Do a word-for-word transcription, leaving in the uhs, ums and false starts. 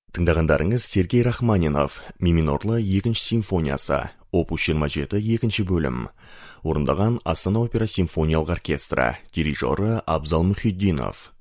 Тыңдағандарыңыз Сергей Рахманинов, Ми минорлы екінші симфониясы, опус жиырма жеті екінші бөлім. Орындаған Астана опера симфониялық оркестрі, дирижері Абзал Мұхитдинов.